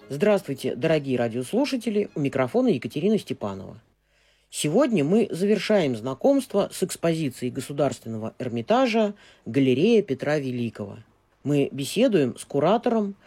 Здравствуйте, дорогие радиослушатели, у микрофона Екатерина Степанова. Сегодня мы завершаем знакомство с экспозицией Государственного Эрмитажа «Галерея Петра Великого». Мы беседуем с куратором,